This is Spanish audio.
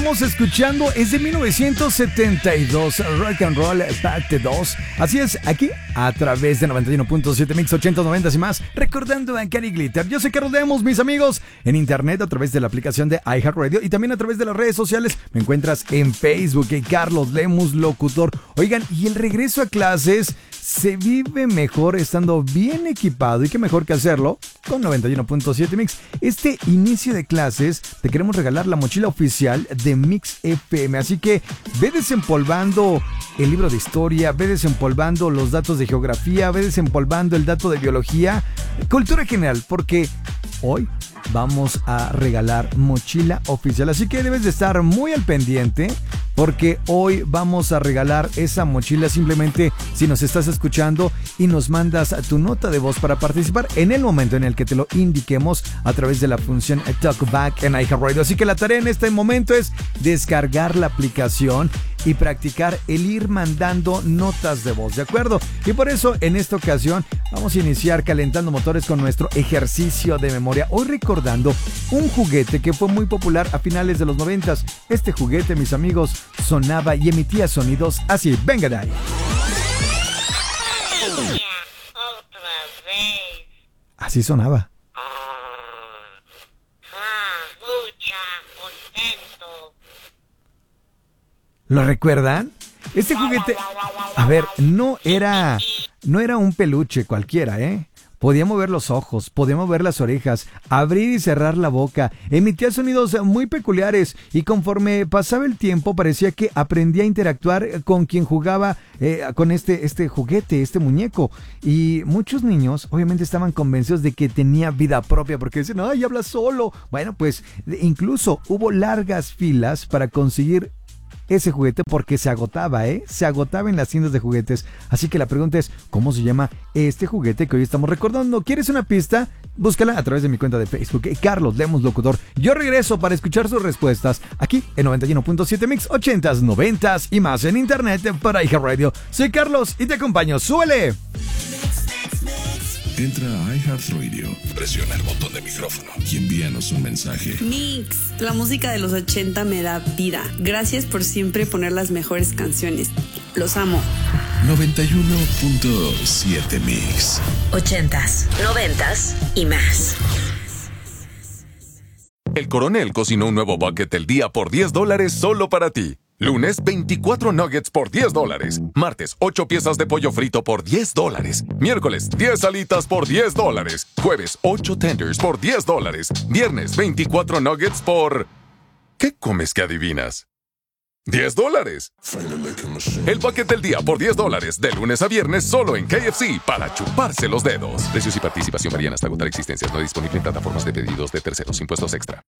Estamos escuchando es de 1972, Rock and Roll Parte 2. Así es, aquí a través de 91.7 Mix 80, 90 y más, recordando a Gary Glitter. Yo soy Carlos Lemus, mis amigos, en internet a través de la aplicación de iHeartRadio y también a través de las redes sociales. Me encuentras en Facebook, Carlos Lemus Locutor. Oigan, y el regreso a clases se vive mejor estando bien equipado, y qué mejor que hacerlo con 91.7 Mix. Este inicio de clases te queremos regalar la mochila oficial de Mix FM, así que ve desempolvando el libro de historia, ve desempolvando los datos de geografía, ve desempolvando el dato de biología, cultura general, porque hoy vamos a regalar mochila oficial, así que debes de estar muy al pendiente, porque hoy vamos a regalar esa mochila simplemente si nos estás escuchando y nos mandas tu nota de voz para participar en el momento en el que te lo indiquemos a través de la función Talkback en iHeartRadio. Así que la tarea en este momento es descargar la aplicación y practicar el ir mandando notas de voz, ¿de acuerdo? Y por eso en esta ocasión vamos a iniciar calentando motores con nuestro ejercicio de memoria, hoy recordando un juguete que fue muy popular a finales de los 90. Este juguete, mis amigos, sonaba y emitía sonidos así. Venga de ahí. Así sonaba. ¿Lo recuerdan? Este juguete, a ver, no era un peluche cualquiera, ¿eh? Podía mover los ojos, podía mover las orejas, abrir y cerrar la boca, emitía sonidos muy peculiares y conforme pasaba el tiempo parecía que aprendía a interactuar con quien jugaba con este juguete, este muñeco. Y muchos niños obviamente estaban convencidos de que tenía vida propia porque decían, ¡ay, habla solo! Bueno, pues incluso hubo largas filas para conseguir ese juguete porque se agotaba, se agotaba en las tiendas de juguetes. Así que la pregunta es, ¿cómo se llama este juguete que hoy estamos recordando? ¿Quieres una pista? Búscala a través de mi cuenta de Facebook, Carlos Lemus Locutor. Yo regreso para escuchar sus respuestas aquí en 91.7 Mix 80s, 90s y más en internet para iHeartRadio. Soy Carlos y te acompaño. ¡Súbele! Entra a iHeartRadio, presiona el botón de micrófono y envíanos un mensaje. Mix, la música de los 80 me da vida. Gracias por siempre poner las mejores canciones. Los amo. 91.7 Mix. 80s, 90s y más. El Coronel cocinó un nuevo bucket del día por $10 solo para ti. Lunes, 24 nuggets por $10. Martes, 8 piezas de pollo frito por $10. Miércoles, 10 alitas por $10. Jueves, 8 tenders por $10. Viernes, 24 nuggets por... ¿Qué comes que adivinas? $10. El bucket del día por $10, de lunes a viernes solo en KFC, para chuparse los dedos. Precios y participación varían hasta agotar existencias. No disponible en plataformas de pedidos de terceros. Impuestos extra.